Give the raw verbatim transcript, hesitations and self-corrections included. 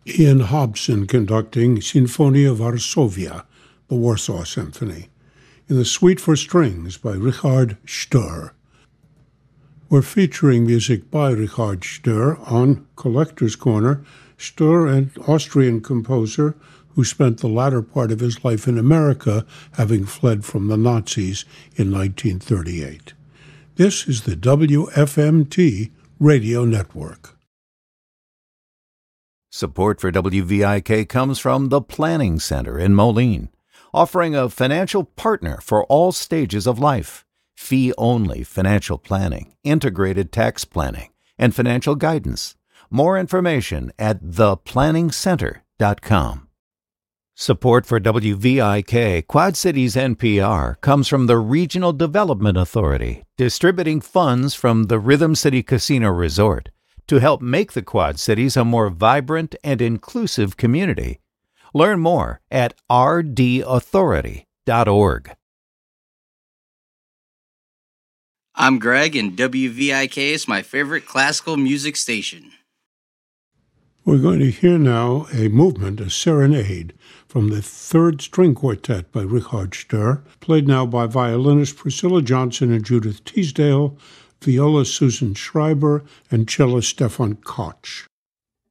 Ian Hobson conducting Sinfonia Varsovia, the Warsaw Symphony, in the Suite for Strings by Richard Sturr. We're featuring music by Richard Sturr on Collector's Corner. Sturr, an Austrian composer who spent the latter part of his life in America, having fled from the Nazis in nineteen thirty-eight. This is the W F M T Radio Network. Support for W V I K comes from the Planning Center in Moline, offering a financial partner for all stages of life. Fee-only financial planning, integrated tax planning, and financial guidance. More information at the planning center dot com. Support for W V I K, Quad Cities N P R, comes from the Regional Development Authority, distributing funds from the Rhythm City Casino Resort to help make the Quad Cities a more vibrant and inclusive community. Learn more at r d authority dot org. I'm Greg, and W V I K is my favorite classical music station. We're going to hear now a movement, a serenade, from the Third String Quartet by Richard Sturr, played now by violinist Priscilla Johnson and Judith Teasdale, viola Susan Schreiber, and cellist Stefan Koch.